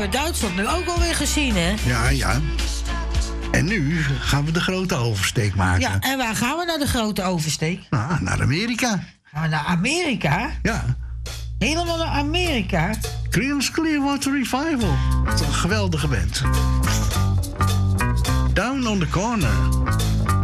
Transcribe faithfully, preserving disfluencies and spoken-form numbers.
we Duitsland nu ook alweer gezien, hè? Ja, ja. En nu gaan we de grote oversteek maken. Ja, en waar gaan we naar de grote oversteek? Nou, naar Amerika. Gaan we naar Amerika? Ja. Helemaal naar Amerika? Creedence Clearwater Revival. Wat een geweldige band. Down on the Corner.